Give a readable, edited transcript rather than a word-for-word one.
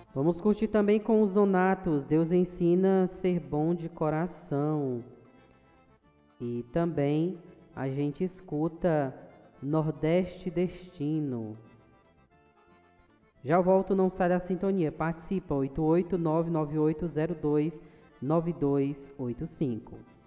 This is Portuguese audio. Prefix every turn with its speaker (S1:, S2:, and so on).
S1: Vamos curtir também com os Donatos, Deus ensina a ser bom de coração. E também a gente escuta Nordeste Destino. Já volto, não sai da sintonia. Participa, 88998029285.